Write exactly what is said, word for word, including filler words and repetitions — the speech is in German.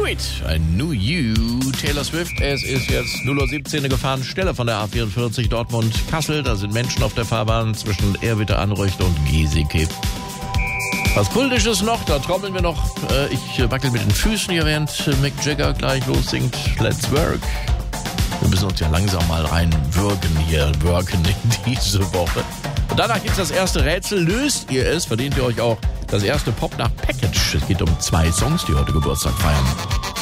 It, I Knew You, Taylor Swift. Es ist jetzt null Uhr siebzehn, eine Gefahrenstelle von der A vierundvierzig Dortmund-Kassel. Da sind Menschen auf der Fahrbahn zwischen Ehrwitter, Anreucht und Giesecke. Was Kultisches noch, da trommeln wir noch. Äh, ich wackel mit den Füßen hier, während Mick Jagger gleich lossingt. Let's work. Wir müssen uns ja langsam mal reinwirken hier, worken in diese Woche. Und danach gibt's das erste Rätsel. Löst ihr es, verdient ihr euch auch das erste Pop nach Package. Es geht um zwei Songs, die heute Geburtstag feiern.